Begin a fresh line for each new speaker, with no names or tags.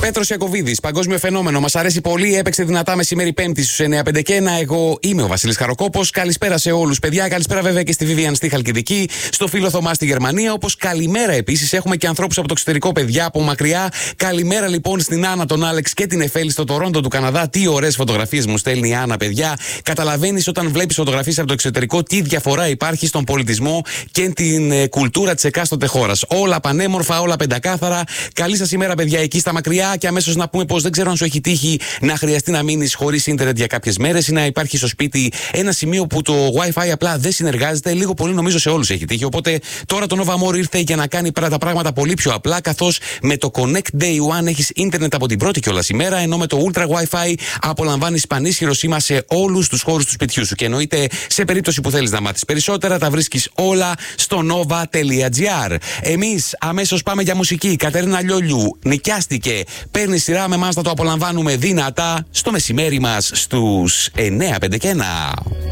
Πέτρος Ιακωβίδης, παγκόσμιο φαινόμενο. Μας αρέσει πολύ. Έπαιξε δυνατά μεσημέρι Πέμπτη στους 951. Εγώ είμαι ο Βασίλης Χαροκόπος. Καλησπέρα σε όλους, παιδιά. Καλησπέρα βέβαια και στη Vivian στη Χαλκιδική, στο φίλο Θωμά στη Γερμανία. Όπως καλημέρα επίσης έχουμε και ανθρώπους από το εξωτερικό, παιδιά, από μακριά. Καλημέρα λοιπόν στην Άννα, τον Άλεξ και την Εφέλη στο Τορόντο του Καναδά. Τι ωραίες φωτογραφίες μου στέλνει η Άννα, παιδιά. Καταλαβαίνεις όταν βλέπεις φωτογραφίες από το εξωτερικό τι διαφορά υπάρχει στον πολιτισμό και την κουλτούρα της εκάστοτε χώρας. Όλα πανέμορφα, όλα πεντακάθαρα. Καλή σας ημέρα, παιδιά, εκεί στα μακριά. Και αμέσως να πούμε πως δεν ξέρω αν σου έχει τύχει να χρειαστεί να μείνεις χωρίς ίντερνετ για κάποιες μέρες ή να υπάρχει στο σπίτι ένα σημείο που το Wi-Fi απλά δεν συνεργάζεται. Λίγο πολύ νομίζω σε όλους έχει τύχει. Οπότε τώρα το Nova More ήρθε για να κάνει τα πράγματα πολύ πιο απλά, καθώς με το Connect Day One έχεις ίντερνετ από την πρώτη κιόλας ημέρα, ενώ με το Ultra Wi-Fi απολαμβάνεις πανίσχυρο σήμα σε όλους τους χώρους του σπιτιού σου. Και εννοείται σε περίπτωση που θέλεις να μάθεις περισσότερα, τα βρίσκεις όλα στο nova.gr. Εμείς αμέσως πάμε για μουσική. Κατερίνα Λιόλιου νοικιάστηκε. Παίρνει σειρά με εμάς, θα το απολαμβάνουμε δυνατά στο μεσημέρι μας στους 9:51.